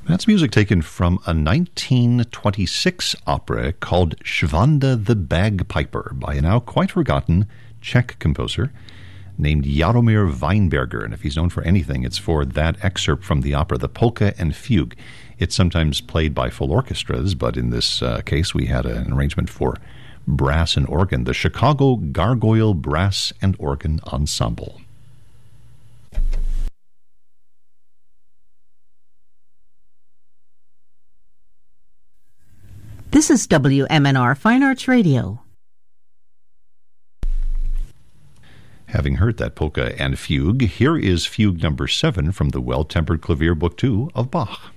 That's music taken from a 1926 opera called Schwanda the Bagpiper by a now quite forgotten Czech composer named Jaromír Weinberger. And if he's known for anything, it's for that excerpt from the opera, the Polka and Fugue. It's sometimes played by full orchestras, but in this case we had an arrangement for brass and organ, the Chicago Gargoyle Brass and Organ Ensemble. This is WMNR Fine Arts Radio. Having heard that polka and fugue, here is fugue number 7 from the Well-Tempered Clavier Book 2 of Bach.